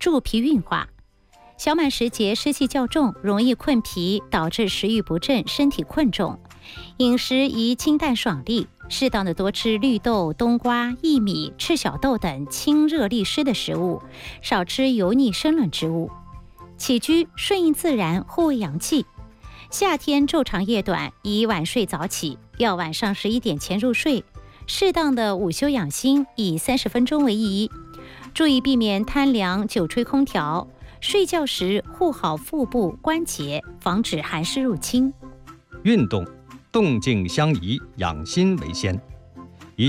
助脾运化。小满时节湿气较重，容易困脾，导致食欲不振，身体困重。饮食宜清淡爽利，适当的多吃绿豆、冬瓜、薏米、赤小豆等清热利湿的食物，少吃油腻生冷之物。起居顺应自然，护卫阳气。夏天昼长夜短，宜晚睡早起，要晚上11点前入睡。适当的午休养心，以30分钟为宜。注意避免贪凉、久吹空调。睡觉时护好腹部关节，防止寒湿入侵。 运动，动静相宜，养心为先。